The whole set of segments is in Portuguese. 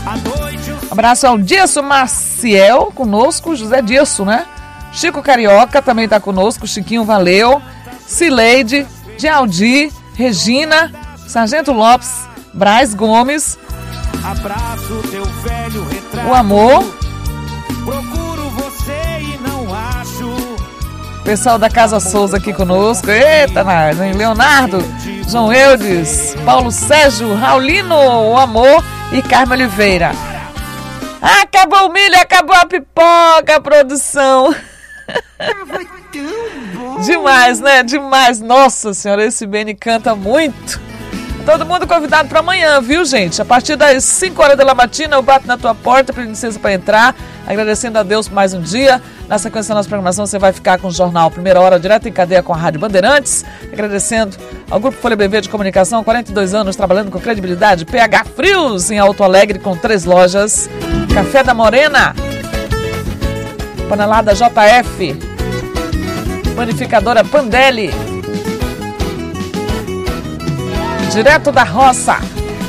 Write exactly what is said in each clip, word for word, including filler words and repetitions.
Abraço ao Dirso Maciel, conosco, José Dirso, né? Chico Carioca também tá conosco, Chiquinho, valeu. Cileide, Dialdi, Regina, Sargento Lopes, Braz Gomes. Abraço teu velho retrato. O amor. Procuro você e não acho. Pessoal da Casa Souza aqui conosco. Eita, nós, hein? Leonardo, João Eudes, Paulo Sérgio, Raulino, o amor e Carmen Oliveira. Acabou o milho, acabou a pipoca, produção. Demais, né? Demais. Nossa senhora, esse Beni canta muito. Todo mundo convidado para amanhã, viu, gente? A partir das cinco horas da matina, eu bato na tua porta, pedindo licença para entrar, agradecendo a Deus por mais um dia. Na sequência da nossa programação, você vai ficar com o jornal Primeira Hora, direto em cadeia com a Rádio Bandeirantes. Agradecendo ao Grupo Folha B V de Comunicação, quarenta e dois anos trabalhando com credibilidade. P H Frios, em Alto Alegre, com três lojas. Café da Morena. Panelada J F. Panificadora Pandelli. Direto da roça.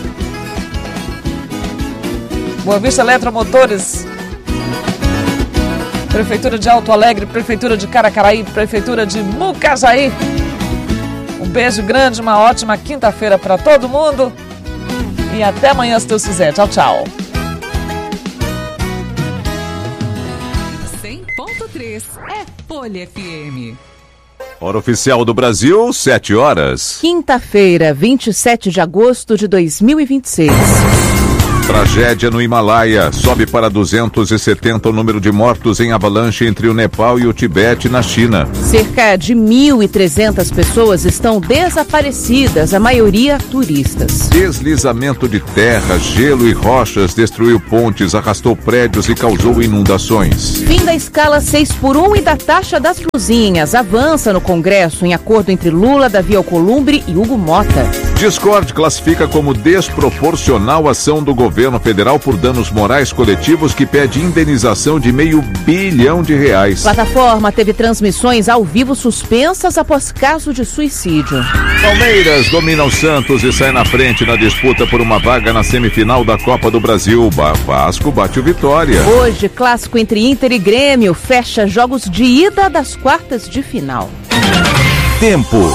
Boa Vista Eletromotores. Prefeitura de Alto Alegre, Prefeitura de Caracaraí, Prefeitura de Mucajaí. Um beijo grande, uma ótima quinta-feira para todo mundo. E até amanhã, se Deus quiser. Tchau, tchau. cem ponto três é Folha F M. Hora oficial do Brasil, sete horas. Quinta-feira, vinte e sete de agosto de dois mil e vinte e seis. Tragédia no Himalaia. Sobe para duzentos e setenta o número de mortos em avalanche entre o Nepal e o Tibete, na China. Cerca de mil e trezentas pessoas estão desaparecidas, a maioria turistas. Deslizamento de terra, gelo e rochas destruiu pontes, arrastou prédios e causou inundações. Fim da escala seis por um e da taxa das blusinhas. Avança no Congresso em acordo entre Lula, Davi Alcolumbre e Hugo Mota. Discord classifica como desproporcional a ação do governo federal por danos morais coletivos que pede indenização de meio bilhão de reais. Plataforma teve transmissões ao vivo suspensas após caso de suicídio. Palmeiras domina o Santos e sai na frente na disputa por uma vaga na semifinal da Copa do Brasil. Vasco bate o Vitória. Hoje, clássico entre Inter e Grêmio fecha jogos de ida das quartas de final. Tempo.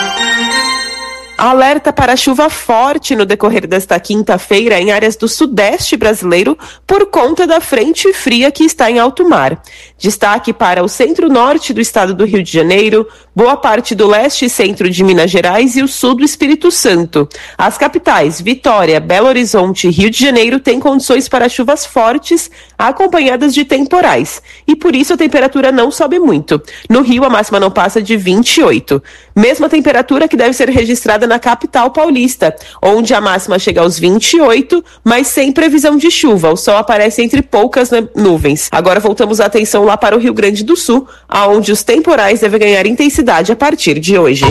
Alerta para chuva forte no decorrer desta quinta-feira em áreas do sudeste brasileiro por conta da frente fria que está em alto mar. Destaque para o centro-norte do estado do Rio de Janeiro, boa parte do leste e centro de Minas Gerais e o sul do Espírito Santo. As capitais Vitória, Belo Horizonte e Rio de Janeiro têm condições para chuvas fortes acompanhadas de temporais. E por isso a temperatura não sobe muito. No Rio a máxima não passa de vinte e oito. Mesma temperatura que deve ser registrada na capital paulista, onde a máxima chega aos vinte e oito, mas sem previsão de chuva. O sol aparece entre poucas nuvens. Agora voltamos a atenção lá para o Rio Grande do Sul, aonde os temporais devem ganhar intensidade a partir de hoje.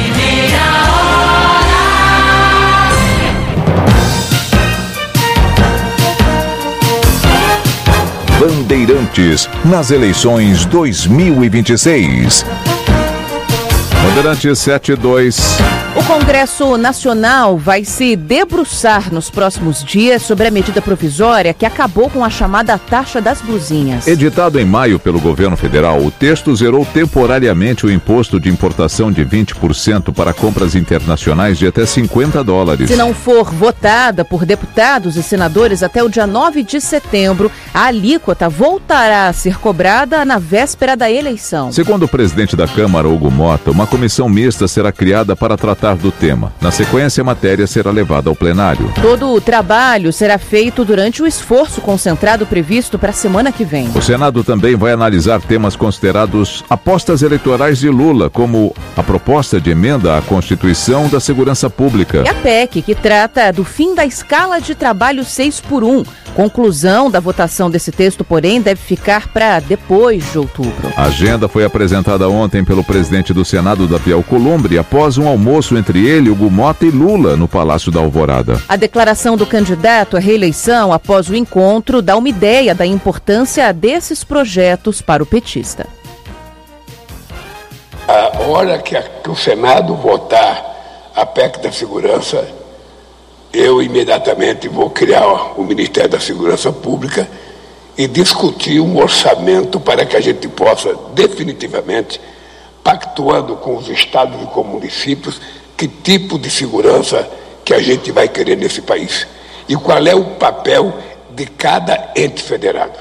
Bandeirantes nas eleições dois mil e vinte e seis. Bandeirantes sete dois. O Congresso Nacional vai se debruçar nos próximos dias sobre a medida provisória que acabou com a chamada taxa das blusinhas. Editado em maio pelo governo federal, o texto zerou temporariamente o imposto de importação de vinte por cento para compras internacionais de até cinquenta dólares. Se não for votada por deputados e senadores até o dia nove de setembro, a alíquota voltará a ser cobrada na véspera da eleição. Segundo o presidente da Câmara, Hugo Mota, uma comissão mista será criada para tratar do tema. Na sequência, a matéria será levada ao plenário. Todo o trabalho será feito durante o esforço concentrado previsto para a semana que vem. O Senado também vai analisar temas considerados apostas eleitorais de Lula, como a proposta de emenda à Constituição da Segurança Pública. E a P E C, que trata do fim da escala de trabalho seis por um. Conclusão da votação desse texto, porém, deve ficar para depois de outubro. A agenda foi apresentada ontem pelo presidente do Senado, Davi Alcolumbre, após um almoço entre ele, Hugo Mota e Lula no Palácio da Alvorada. A declaração do candidato à reeleição após o encontro dá uma ideia da importância desses projetos para o petista. A hora que, a, que o Senado votar a P E C da segurança, eu imediatamente vou criar o Ministério da Segurança Pública e discutir um orçamento para que a gente possa, definitivamente, pactuando com os estados e com municípios, que tipo de segurança que a gente vai querer nesse país e qual é o papel de cada ente federado.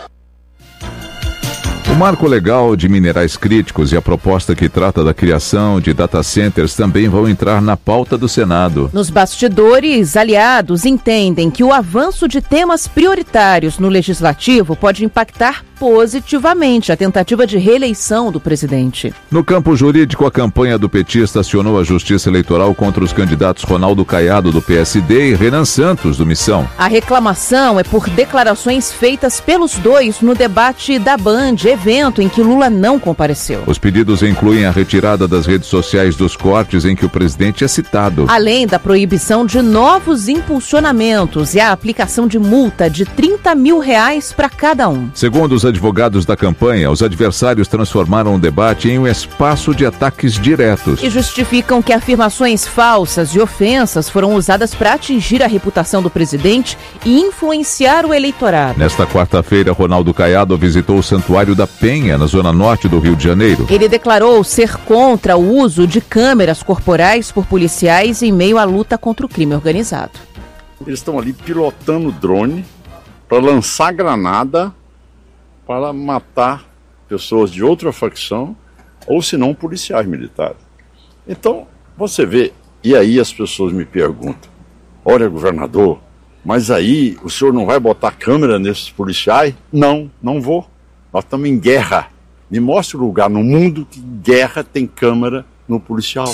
O marco legal de minerais críticos e a proposta que trata da criação de data centers também vão entrar na pauta do Senado. Nos bastidores, aliados entendem que o avanço de temas prioritários no Legislativo pode impactar positivamente a tentativa de reeleição do presidente. No campo jurídico, a campanha do petista acionou a Justiça Eleitoral contra os candidatos Ronaldo Caiado, do P S D, e Renan Santos, do Missão. A reclamação é por declarações feitas pelos dois no debate da Band, evento em que Lula não compareceu. Os pedidos incluem a retirada das redes sociais dos cortes em que o presidente é citado. Além da proibição de novos impulsionamentos e a aplicação de multa de trinta mil reais para cada um. Segundo os advogados da campanha, os adversários transformaram o debate em um espaço de ataques diretos. E justificam que afirmações falsas e ofensas foram usadas para atingir a reputação do presidente e influenciar o eleitorado. Nesta quarta-feira, Ronaldo Caiado visitou o Santuário da Penha, na zona norte do Rio de Janeiro. Ele declarou ser contra o uso de câmeras corporais por policiais em meio à luta contra o crime organizado. Eles estão ali pilotando drone para lançar granada para matar pessoas de outra facção, ou se não policiais militares. Então, você vê, e aí as pessoas me perguntam, olha, governador, mas aí o senhor não vai botar câmera nesses policiais? Não, não vou. Nós estamos em guerra. Me mostre o lugar no mundo que guerra tem câmera no policial.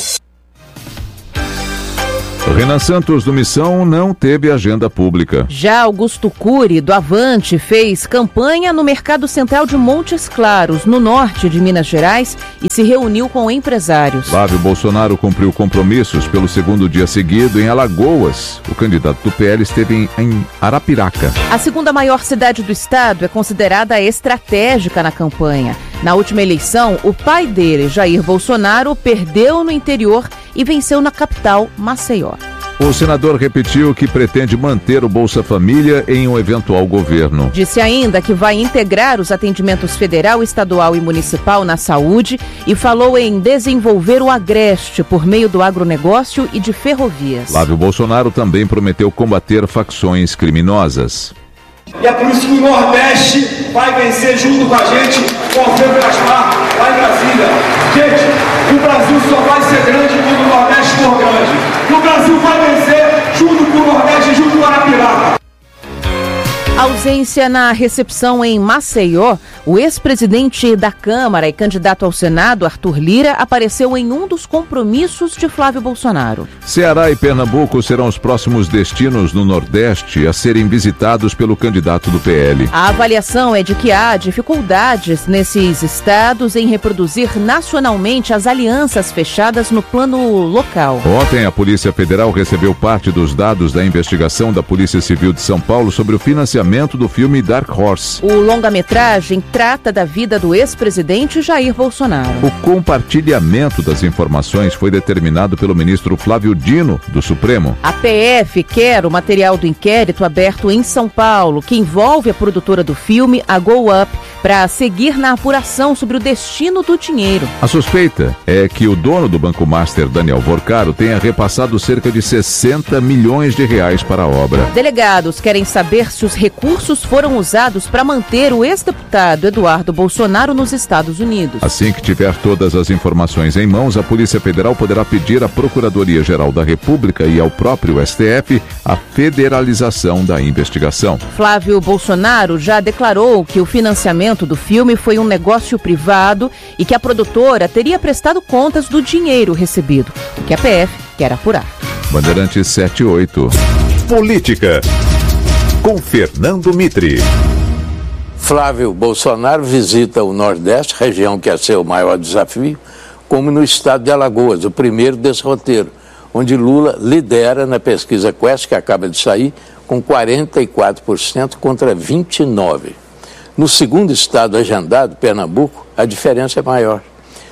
Renan Santos, do Missão, não teve agenda pública. Já Augusto Cury, do Avante, fez campanha no Mercado Central de Montes Claros, no norte de Minas Gerais, e se reuniu com empresários. Flávio Bolsonaro cumpriu compromissos pelo segundo dia seguido em Alagoas. O candidato do P L esteve em, em Arapiraca. A segunda maior cidade do estado é considerada estratégica na campanha. Na última eleição, o pai dele, Jair Bolsonaro, perdeu no interior e venceu na capital, Maceió. O senador repetiu que pretende manter o Bolsa Família em um eventual governo. Disse ainda que vai integrar os atendimentos federal, estadual e municipal na saúde e falou em desenvolver o Agreste por meio do agronegócio e de ferrovias. Flávio Bolsonaro também prometeu combater facções criminosas. E é por isso que o Nordeste vai vencer junto com a gente, com o Alfredo Gaspar, lá em Brasília. Gente, o Brasil só vai ser grande quando o Nordeste for grande. E o Brasil vai vencer junto com o Nordeste e junto com a Arapiraca. Ausência na recepção em Maceió, o ex-presidente da Câmara e candidato ao Senado, Arthur Lira, apareceu em um dos compromissos de Flávio Bolsonaro. Ceará e Pernambuco serão os próximos destinos no Nordeste a serem visitados pelo candidato do P L. A avaliação é de que há dificuldades nesses estados em reproduzir nacionalmente as alianças fechadas no plano local. Ontem, a Polícia Federal recebeu parte dos dados da investigação da Polícia Civil de São Paulo sobre o financiamento do filme Dark Horse. O longa-metragem trata da vida do ex-presidente Jair Bolsonaro. O compartilhamento das informações foi determinado pelo ministro Flávio Dino, do Supremo. A P F quer o material do inquérito aberto em São Paulo, que envolve a produtora do filme, a Go Up, para seguir na apuração sobre o destino do dinheiro. A suspeita é que o dono do Banco Master, Daniel Vorcaro, tenha repassado cerca de sessenta milhões de reais para a obra. Delegados querem saber se os recursos foram usados para manter o ex-deputado Eduardo Bolsonaro nos Estados Unidos. Assim que tiver todas as informações em mãos, a Polícia Federal poderá pedir à Procuradoria-Geral da República e ao próprio S T F a federalização da investigação. Flávio Bolsonaro já declarou que o financiamento do filme foi um negócio privado e que a produtora teria prestado contas do dinheiro recebido, o que a P F quer apurar. Bandeirantes sete e oito. Política, com Fernando Mitre. Flávio Bolsonaro visita o Nordeste, região que é seu maior desafio, como no estado de Alagoas, o primeiro desse roteiro, onde Lula lidera na pesquisa Quest, que acaba de sair, com quarenta e quatro por cento contra vinte e nove por cento. No segundo estado agendado, Pernambuco, a diferença é maior.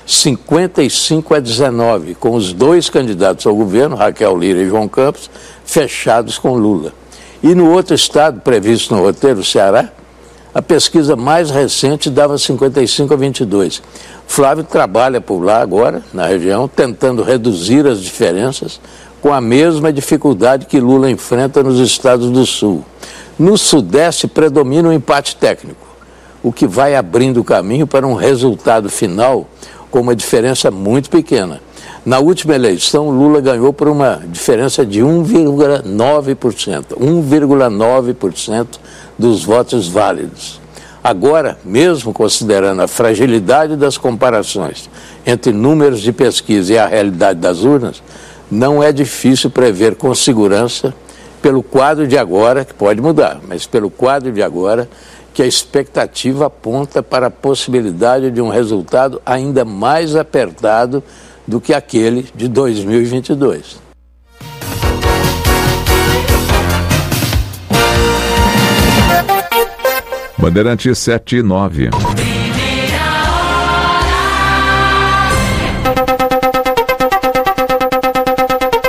cinquenta e cinco a dezenove, com os dois candidatos ao governo, Raquel Lira e João Campos, fechados com Lula. E no outro estado, previsto no roteiro, o Ceará, a pesquisa mais recente dava cinquenta e cinco a vinte e dois. Flávio trabalha por lá agora, na região, tentando reduzir as diferenças com a mesma dificuldade que Lula enfrenta nos estados do Sul. No Sudeste predomina o empate técnico, o que vai abrindo o caminho para um resultado final com uma diferença muito pequena. Na última eleição, Lula ganhou por uma diferença de um vírgula nove por cento, um vírgula nove por cento dos votos válidos. Agora, mesmo considerando a fragilidade das comparações entre números de pesquisa e a realidade das urnas, não é difícil prever com segurança, pelo quadro de agora, que pode mudar, mas pelo quadro de agora, que a expectativa aponta para a possibilidade de um resultado ainda mais apertado do que aquele de dois mil e vinte e dois. Bandeirante sete e nove.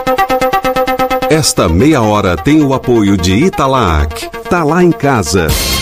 Esta meia hora tem o apoio de Italac. Tá lá em casa.